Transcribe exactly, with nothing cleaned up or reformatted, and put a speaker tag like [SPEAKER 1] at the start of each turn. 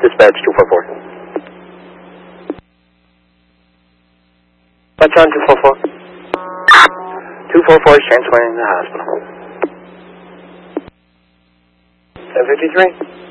[SPEAKER 1] Dispatch two four four.
[SPEAKER 2] What's on two four four?
[SPEAKER 1] two four four is transferring to the hospital.
[SPEAKER 2] seven fifty-three?